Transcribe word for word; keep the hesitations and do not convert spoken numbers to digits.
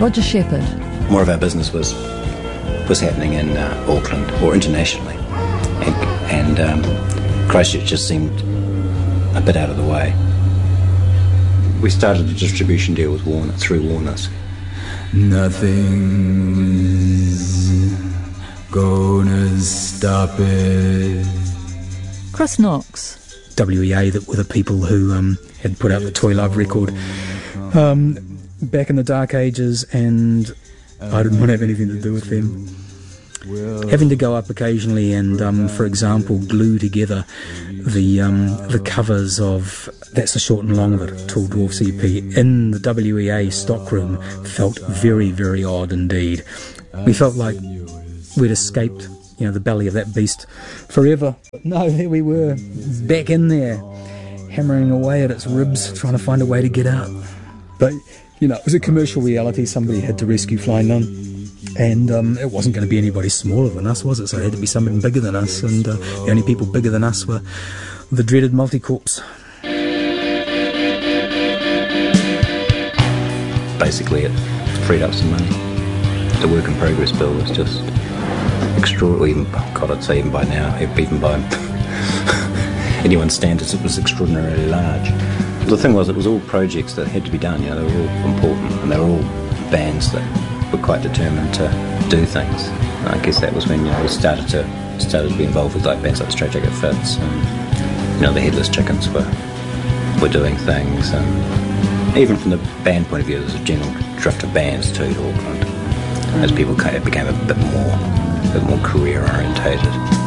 Roger Shepherd. More of our business was was happening in uh, Auckland or internationally, and, and um, Christchurch just seemed a bit out of the way. We started a distribution deal with Warner through Warner's. Nothing's gonna stop it. Chris Knox. W E A, that were the people who um, had put out the Toy Love record um, back in the dark ages, and I didn't want to have anything to do with them. Having to go up occasionally and, um, for example, glue together the um, the covers of That's the Short and Long of It, Tall Dwarfs E P, in the W E A stockroom felt very, very odd indeed. We felt like we'd escaped, you know, the belly of that beast forever. But no, there we were, back in there, hammering away at its ribs, trying to find a way to get out. But, you know, it was a commercial reality. Somebody had to rescue Flying Nun, and um, it wasn't going to be anybody smaller than us, was it? So it had to be somebody bigger than us, and uh, the only people bigger than us were the dreaded Multicorps. Basically, it freed up some money. The work in progress bill was just extraordinary. God, I'd say even by now, even by anyone's standards, it was extraordinarily large. The thing was, it was all projects that had to be done. You know, they were all important, and they were all bands that were quite determined to do things. And I guess that was when, you know, we started to started to be involved with like bands like Straight Jacket Fits, and you know, the Headless Chickens were were doing things, and even from the band point of view, there was a general drift of bands too to Auckland as people became a bit more, a bit more career orientated.